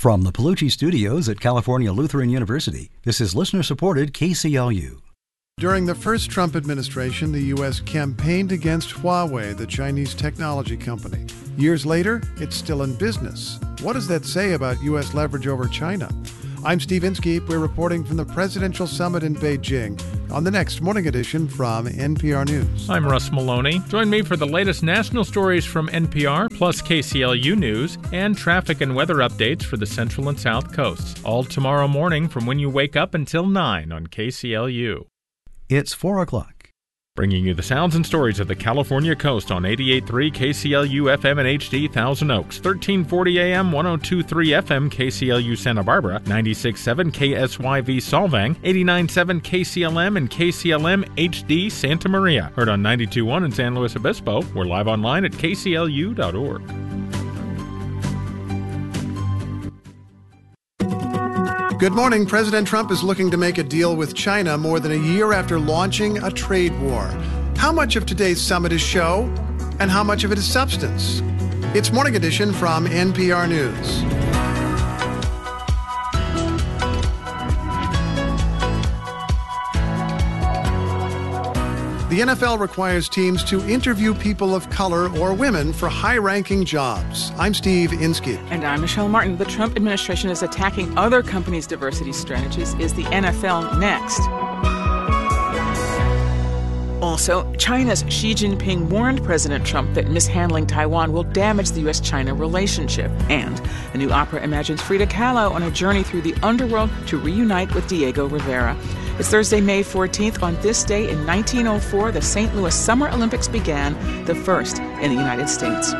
From the Palucci Studios at California Lutheran University, this is listener-supported KCLU. During the first Trump administration, the U.S. campaigned against Huawei, the Chinese technology company. Years later, it's still in business. What does that say about U.S. leverage over China? I'm Steve Inskeep. We're reporting from the Presidential Summit in Beijing on the next Morning Edition from NPR News. I'm Russ Maloney. Join me for the latest national stories from NPR, plus KCLU News, and traffic and weather updates for the Central and South Coasts. All tomorrow morning from when you wake up until 9 on KCLU. It's 4 o'clock. Bringing you the sounds and stories of the California coast on 88.3 KCLU FM and HD Thousand Oaks, 1340 AM, 102.3 FM KCLU Santa Barbara, 96.7 KSYV Solvang, 89.7 KCLM and KCLM HD Santa Maria. Heard on 92.1 in San Luis Obispo. We're live online at kclu.org. Good morning. President Trump is looking to make a deal with China more than a year after launching a trade war. How much of today's summit is show and how much of it is substance? It's Morning Edition from NPR News. The NFL requires teams to interview people of color or women for high-ranking jobs. I'm Steve Inskeep. And I'm Michelle Martin. The Trump administration is attacking other companies' diversity strategies. Is the NFL next? Also, China's Xi Jinping warned President Trump that mishandling Taiwan will damage the U.S.-China relationship. And the new opera imagines Frida Kahlo on a journey through the underworld to reunite with Diego Rivera. It's Thursday, May 14th. On this day in 1904, the St. Louis Summer Olympics began, the first in the United States.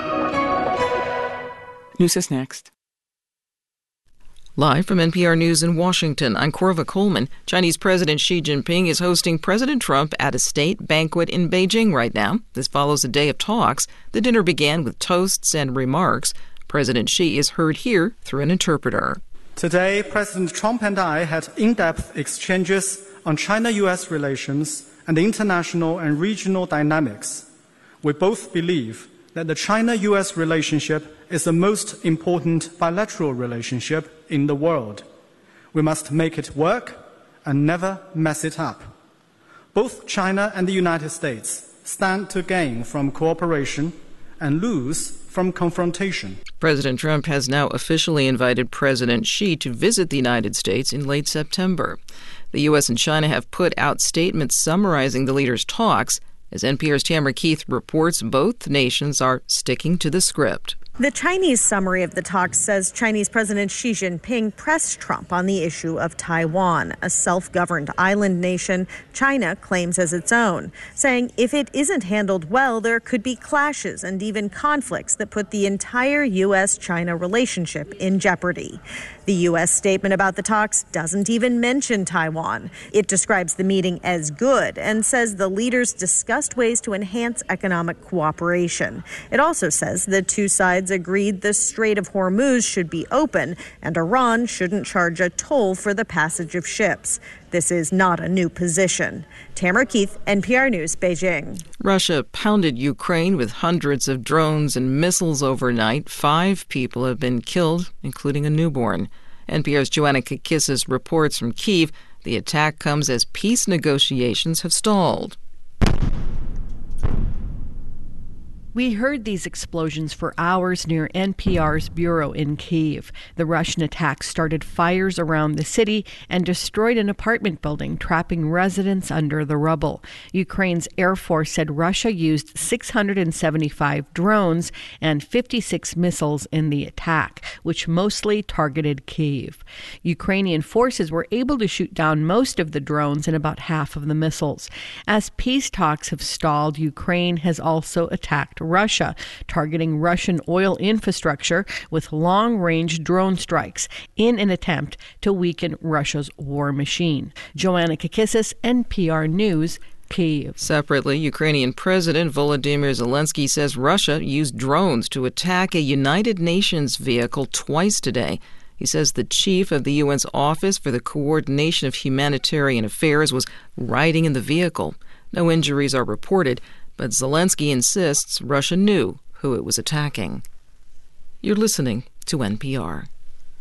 News is next. Live from NPR News in Washington, I'm Corva Coleman. Chinese President Xi Jinping is hosting President Trump at a state banquet in Beijing right now. This follows a day of talks. The dinner began with toasts and remarks. President Xi is heard here through an interpreter. Today, President Trump and I had in-depth exchanges on China-U.S. relations and international and regional dynamics. We both believe that the China-U.S. relationship is the most important bilateral relationship in the world. We must make it work and never mess it up. Both China and the United States stand to gain from cooperation and lose from confrontation. President Trump has now officially invited President Xi to visit the United States in late September. The U.S. and China have put out statements summarizing the leaders' talks. As NPR's Tamara Keith reports, both nations are sticking to the script. The Chinese summary of the talks says Chinese President Xi Jinping pressed Trump on the issue of Taiwan, a self-governed island nation China claims as its own, saying if it isn't handled well, there could be clashes and even conflicts that put the entire U.S.-China relationship in jeopardy. The U.S. statement about the talks doesn't even mention Taiwan. It describes the meeting as good and says the leaders discussed ways to enhance economic cooperation. It also says the two sides agreed the Strait of Hormuz should be open and Iran shouldn't charge a toll for the passage of ships. This is not a new position. Tamara Keith, NPR News, Beijing. Russia pounded Ukraine with hundreds of drones and missiles overnight. 5 people have been killed, including a newborn. NPR's Joanna Kakissis reports from Kyiv. The attack comes as peace negotiations have stalled. We heard these explosions for hours near NPR's bureau in Kyiv. The Russian attack started fires around the city and destroyed an apartment building, trapping residents under the rubble. Ukraine's Air Force said Russia used 675 drones and 56 missiles in the attack, which mostly targeted Kyiv. Ukrainian forces were able to shoot down most of the drones and about half of the missiles. As peace talks have stalled, Ukraine has also attacked Russia, targeting Russian oil infrastructure with long-range drone strikes in an attempt to weaken Russia's war machine. Joanna Kakissis, NPR News, Kyiv. Separately, Ukrainian President Volodymyr Zelensky says Russia used drones to attack a United Nations vehicle twice today. He says the chief of the UN's Office for the Coordination of Humanitarian Affairs was riding in the vehicle. No injuries are reported, but Zelensky insists Russia knew who it was attacking. You're listening to NPR.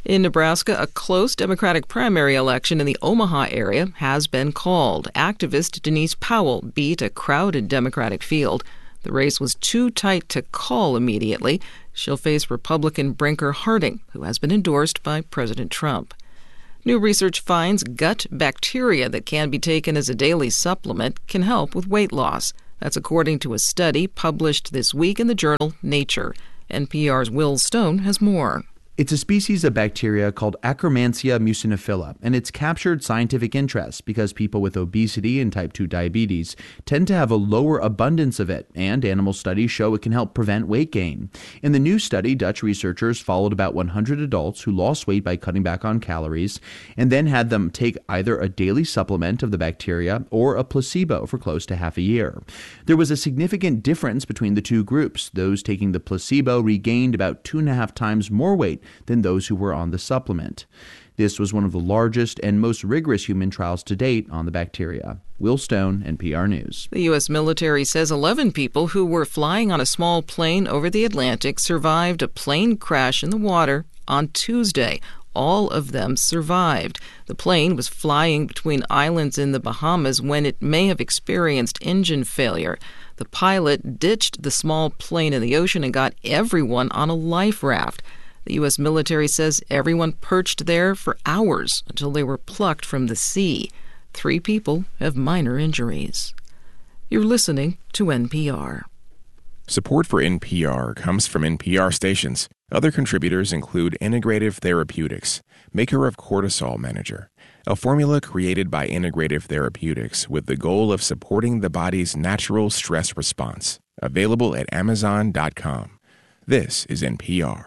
In Nebraska, a close Democratic primary election in the Omaha area has been called. Activist Denise Powell beat a crowded Democratic field. The race was too tight to call immediately. She'll face Republican Brinker Harding, who has been endorsed by President Trump. New research finds gut bacteria that can be taken as a daily supplement can help with weight loss. That's according to a study published this week in the journal Nature. NPR's Will Stone has more. It's a species of bacteria called Akkermansia muciniphila, and it's captured scientific interest because people with obesity and type 2 diabetes tend to have a lower abundance of it, and animal studies show it can help prevent weight gain. In the new study, Dutch researchers followed about 100 adults who lost weight by cutting back on calories, and then had them take either a daily supplement of the bacteria or a placebo for close to half a year. There was a significant difference between the two groups. Those taking the placebo regained about 2.5 times more weight than those who were on the supplement. This was one of the largest and most rigorous human trials to date on the bacteria. Will Stone, NPR News. The U.S. military says 11 people who were flying on a small plane over the Atlantic survived a plane crash in the water on Tuesday. All of them survived. The plane was flying between islands in the Bahamas when it may have experienced engine failure. The pilot ditched the small plane in the ocean and got everyone on a life raft. The U.S. military says everyone perched there for hours until they were plucked from the sea. 3 people have minor injuries. You're listening to NPR. Support for NPR comes from NPR stations. Other contributors include Integrative Therapeutics, maker of Cortisol Manager, a formula created by Integrative Therapeutics with the goal of supporting the body's natural stress response. Available at Amazon.com. This is NPR.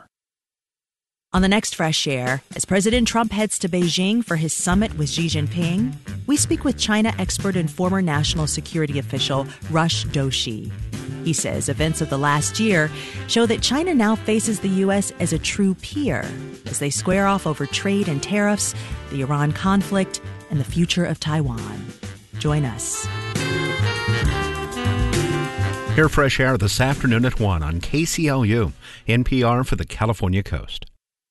On the next Fresh Air, as President Trump heads to Beijing for his summit with Xi Jinping, we speak with China expert and former national security official Rush Doshi. He says events of the last year show that China now faces the U.S. as a true peer as they square off over trade and tariffs, the Iran conflict, and the future of Taiwan. Join us. Hear Fresh Air this afternoon at 1 on KCLU, NPR for the California Coast.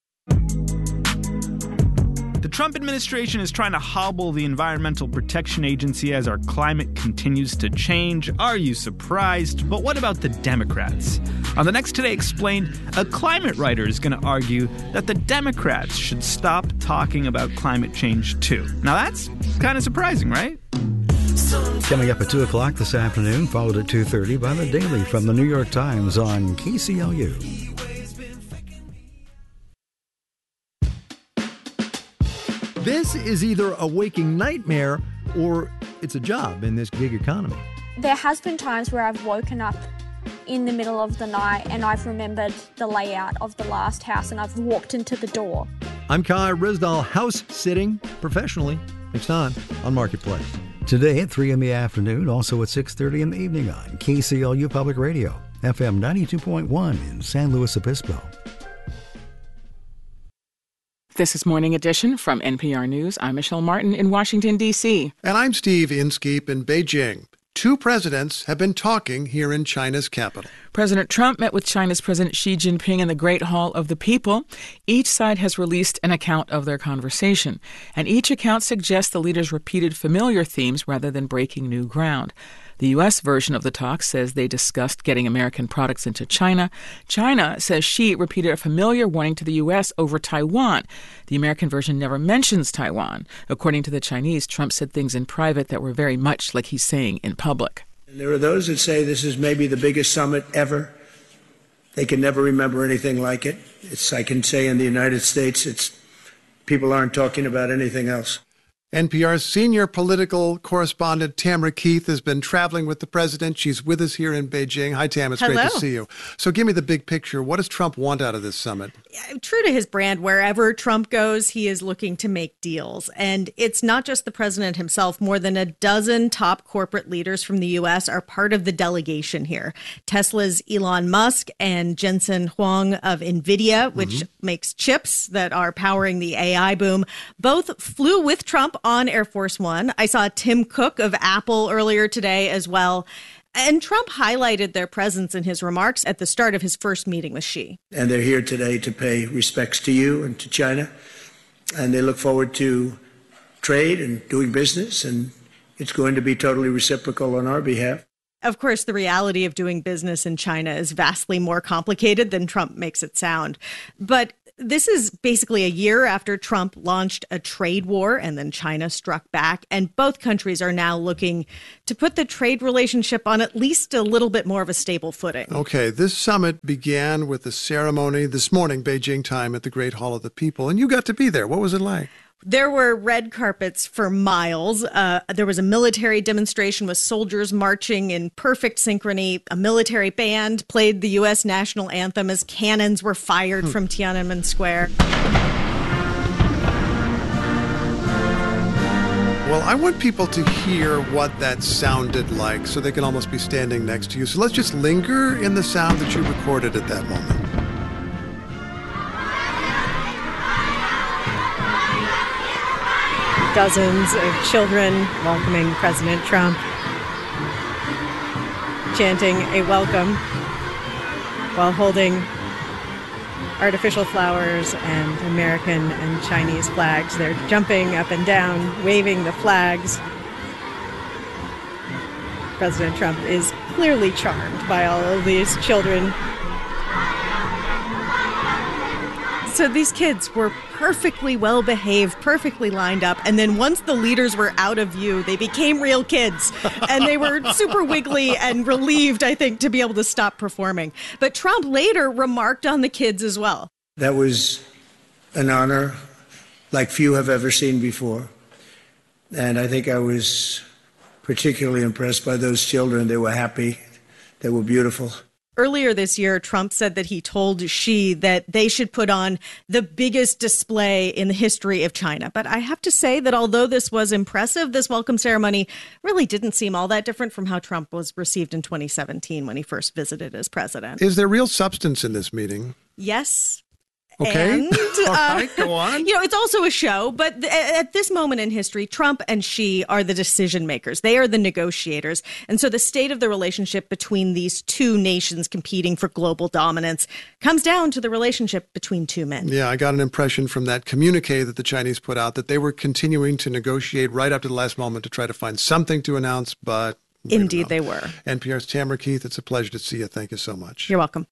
The Trump administration is trying to hobble the Environmental Protection Agency as our climate continues to change. Are you surprised? But what about the Democrats? On the next Today Explained, a climate writer is going to argue that the Democrats should stop talking about climate change too. Now that's kind of surprising, right? Coming up at 2 o'clock this afternoon, followed at 2:30 by The Daily from the New York Times on KCLU. This is either a waking nightmare or it's a job in this gig economy. There has been times where I've woken up in the middle of the night and I've remembered the layout of the last house and I've walked into the door. I'm Kai Rizdal, house sitting professionally. Next time on Marketplace. Today at 3 in the afternoon, also at 6:30 in the evening on KCLU Public Radio, FM 92.1 in San Luis Obispo. This is Morning Edition from NPR News. I'm Michelle Martin in Washington, D.C. And I'm Steve Inskeep in Beijing. 2 presidents have been talking here in China's capital. President Trump met with China's President Xi Jinping in the Great Hall of the People. Each side has released an account of their conversation, and each account suggests the leaders repeated familiar themes rather than breaking new ground. The U.S. version of the talk says they discussed getting American products into China. China says Xi repeated a familiar warning to the U.S. over Taiwan. The American version never mentions Taiwan. According to the Chinese, Trump said things in private that were very much like he's saying in public. And there are those that say this is maybe the biggest summit ever. They can never remember anything like it. I can say in the United States, people aren't talking about anything else. NPR's senior political correspondent Tamara Keith has been traveling with the president. She's with us here in Beijing. Hi, Tam. It's great to see you. So give me the big picture. What does Trump want out of this summit? True to his brand, wherever Trump goes, he is looking to make deals. And it's not just the president himself. More than a dozen top corporate leaders from the U.S. are part of the delegation here. Tesla's Elon Musk and Jensen Huang of NVIDIA, which makes chips that are powering the AI boom, both flew with Trump on Air Force One. I saw Tim Cook of Apple earlier today as well. And Trump highlighted their presence in his remarks at the start of his first meeting with Xi. And they're here today to pay respects to you and to China. And they look forward to trade and doing business. And it's going to be totally reciprocal on our behalf. Of course, the reality of doing business in China is vastly more complicated than Trump makes it sound. But this is basically a year after Trump launched a trade war and then China struck back. And both countries are now looking to put the trade relationship on at least a little bit more of a stable footing. Okay, this summit began with a ceremony this morning, Beijing time, at the Great Hall of the People. And you got to be there. What was it like? There were red carpets for miles. There was a military demonstration with soldiers marching in perfect synchrony. A military band played the U.S. national anthem as cannons were fired from Tiananmen Square. Well, I want people to hear what that sounded like so they can almost be standing next to you. So let's just linger in the sound that you recorded at that moment. Dozens of children welcoming President Trump, chanting a welcome while holding artificial flowers and American and Chinese flags. They're jumping up and down, waving the flags. President Trump is clearly charmed by all of these children. So these kids were perfectly well behaved, perfectly lined up. And then once the leaders were out of view, they became real kids. And they were super wiggly and relieved, I think, to be able to stop performing. But Trump later remarked on the kids as well. That was an honor like few have ever seen before. And I think I was particularly impressed by those children. They were happy. They were beautiful. Earlier this year, Trump said that he told Xi that they should put on the biggest display in the history of China. But I have to say that although this was impressive, this welcome ceremony really didn't seem all that different from how Trump was received in 2017 when he first visited as president. Is there real substance in this meeting? Yes. Okay. And, all right, go on. It's also a show, but at this moment in history, Trump and Xi are the decision makers. They are the negotiators. And so the state of the relationship between these two nations competing for global dominance comes down to the relationship between two men. Yeah, I got an impression from that communique that the Chinese put out that they were continuing to negotiate right up to the last moment to try to find something to announce, but... Indeed, they were. NPR's Tamara Keith, it's a pleasure to see you. Thank you so much. You're welcome.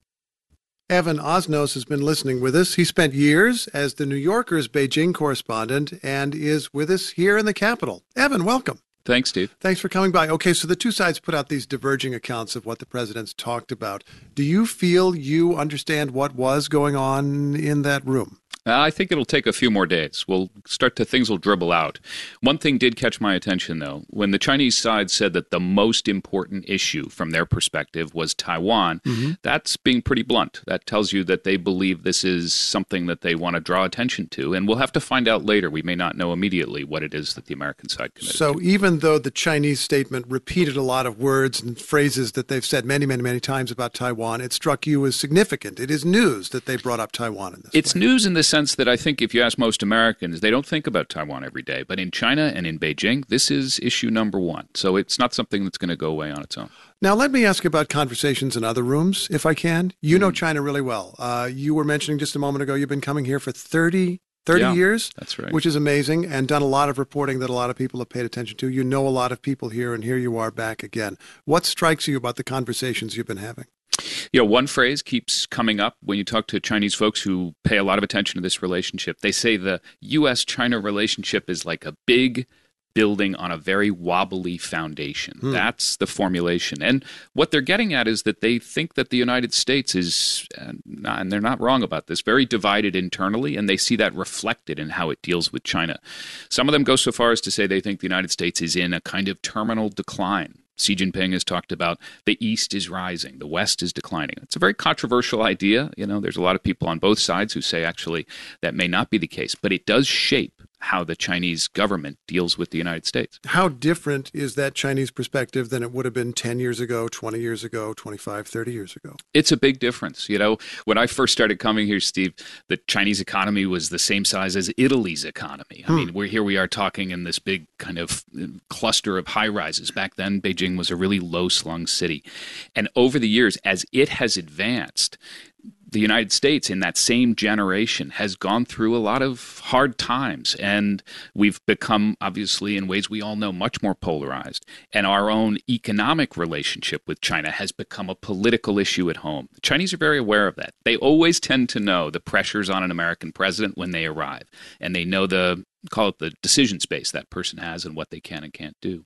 Evan Osnos has been listening with us. He spent years as the New Yorker's Beijing correspondent and is with us here in the Capitol. Evan, welcome. Thanks, Steve. Thanks for coming by. Okay, so the two sides put out these diverging accounts of what the president's talked about. Do you feel you understand what was going on in that room? I think it'll take a few more days. Things will dribble out. One thing did catch my attention, though. When the Chinese side said that the most important issue from their perspective was Taiwan, that's being pretty blunt. That tells you that they believe this is something that they want to draw attention to. And we'll have to find out later. We may not know immediately what it is that the American side committed to. So even though the Chinese statement repeated a lot of words and phrases that they've said many, many, many times about Taiwan, it struck you as significant. It is news that they brought up Taiwan in this It's news in the sense that I think if you ask most Americans, they don't think about Taiwan every day. But in China and in Beijing, this is issue number one. So it's not something that's going to go away on its own. Now, let me ask you about conversations in other rooms, if I can. You know China really well. You were mentioning just a moment ago, you've been coming here for 30 years. That's right. Which is amazing, and done a lot of reporting that a lot of people have paid attention to. You know a lot of people here, and here you are back again. What strikes you about the conversations you've been having? One phrase keeps coming up when you talk to Chinese folks who pay a lot of attention to this relationship. They say the U.S.-China relationship is like a big building on a very wobbly foundation. That's the formulation. And what they're getting at is that they think that the United States is, and they're not wrong about this, very divided internally, and they see that reflected in how it deals with China. Some of them go so far as to say they think the United States is in a kind of terminal decline. Xi Jinping has talked about the East is rising, the West is declining. It's a very controversial idea. There's a lot of people on both sides who say actually that may not be the case, but it does shape how the Chinese government deals with the United States. How different is that Chinese perspective than it would have been 10 years ago, 20 years ago, 25, 30 years ago? It's a big difference. You know, when I first started coming here, Steve, the Chinese economy was the same size as Italy's economy. I mean, we are talking in this big kind of cluster of high-rises. Back then, Beijing was a really low-slung city. And over the years, as it has advanced, the United States in that same generation has gone through a lot of hard times, and we've become, obviously, in ways we all know, much more polarized. And our own economic relationship with China has become a political issue at home. The Chinese are very aware of that. They always tend to know the pressures on an American president when they arrive, and they know call it the decision space that person has and what they can and can't do.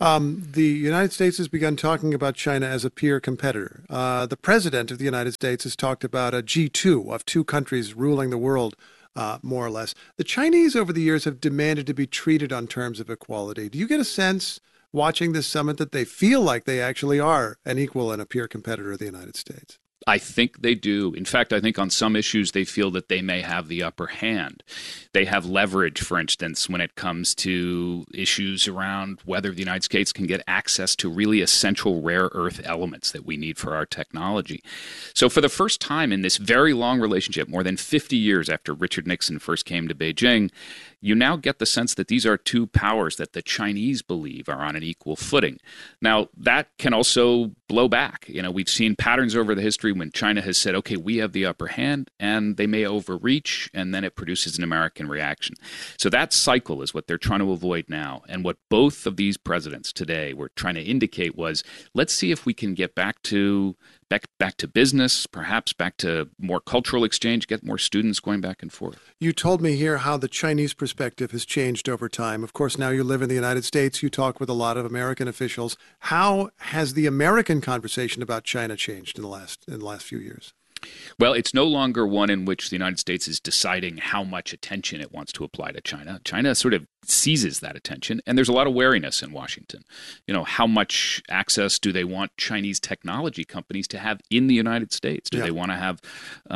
The United States has begun talking about China as a peer competitor. The president of the United States has talked about a G2 of two countries ruling the world, more or less. The Chinese over the years have demanded to be treated on terms of equality. Do you get a sense, watching this summit, that they feel like they actually are an equal and a peer competitor of the United States? I think they do. In fact, I think on some issues they feel that they may have the upper hand. They have leverage, for instance, when it comes to issues around whether the United States can get access to really essential rare earth elements that we need for our technology. So for the first time in this very long relationship, more than 50 years after Richard Nixon first came to Beijing, you now get the sense that these are two powers that the Chinese believe are on an equal footing. Now, that can also blow back. You know, we've seen patterns over the history when China has said, okay, we have the upper hand, and they may overreach, and then it produces an American reaction. So that cycle is what they're trying to avoid now. And what both of these presidents today were trying to indicate was, let's see if we can get back to business, perhaps back to more cultural exchange, get more students going back and forth. You told me here how the Chinese perspective has changed over time. Of course, now you live in the United States. You talk with a lot of American officials. How has the American conversation about China changed in the last few years? Well, it's no longer one in which the United States is deciding how much attention it wants to apply to China. China sort of seizes that attention, and there's a lot of wariness in Washington. You know, how much access do they want Chinese technology companies to have in the United States? Do they want to have,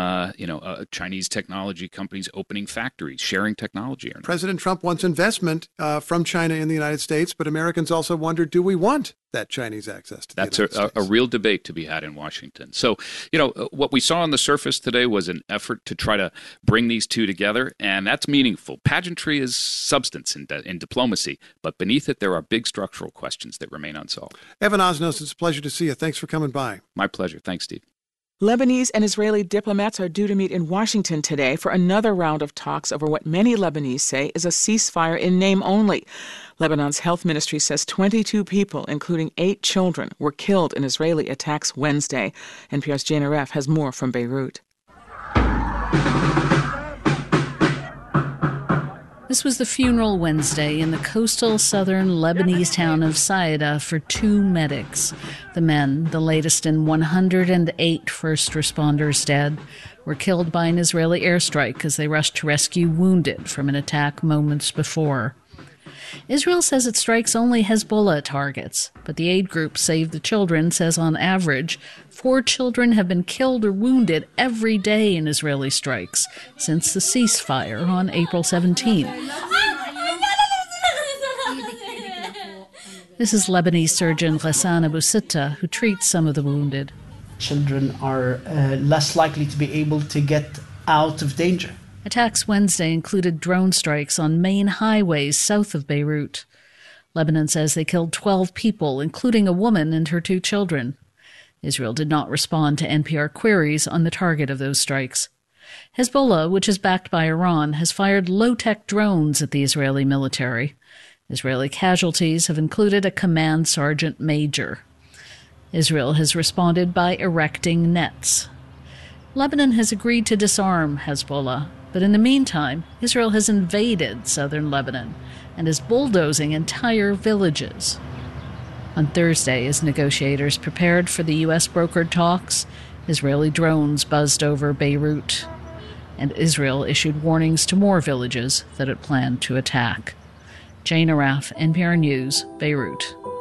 Chinese technology companies opening factories, sharing technology? Or not? President Trump wants investment from China in the United States, but Americans also wonder, do we want that Chinese access to the United States? That's a real debate to be had in Washington. So, what we saw on the surface today was an effort to try to bring these two together, and that's meaningful. Pageantry is substance in diplomacy, but beneath it, there are big structural questions that remain unsolved. Evan Osnos, it's a pleasure to see you. Thanks for coming by. My pleasure. Thanks, Steve. Lebanese and Israeli diplomats are due to meet in Washington today for another round of talks over what many Lebanese say is a ceasefire in name only. Lebanon's health ministry says 22 people, including 8 children, were killed in Israeli attacks Wednesday. NPR's Jane Aref has more from Beirut. This was the funeral Wednesday in the coastal southern Lebanese town of Saida for 2 medics. The men, the latest in 108 first responders dead, were killed by an Israeli airstrike as they rushed to rescue wounded from an attack moments before. Israel says it strikes only Hezbollah targets, but the aid group Save the Children says on average 4 children have been killed or wounded every day in Israeli strikes since the ceasefire on April 17. This is Lebanese surgeon Ghassan Abu Sitta, who treats some of the wounded. Children are less likely to be able to get out of danger. Attacks Wednesday included drone strikes on main highways south of Beirut. Lebanon says they killed 12 people, including a woman and her 2 children. Israel did not respond to NPR queries on the target of those strikes. Hezbollah, which is backed by Iran, has fired low-tech drones at the Israeli military. Israeli casualties have included a command sergeant major. Israel has responded by erecting nets. Lebanon has agreed to disarm Hezbollah, but in the meantime, Israel has invaded southern Lebanon and is bulldozing entire villages. On Thursday, as negotiators prepared for the U.S.-brokered talks, Israeli drones buzzed over Beirut, and Israel issued warnings to more villages that it planned to attack. Jane Aref, NPR News, Beirut.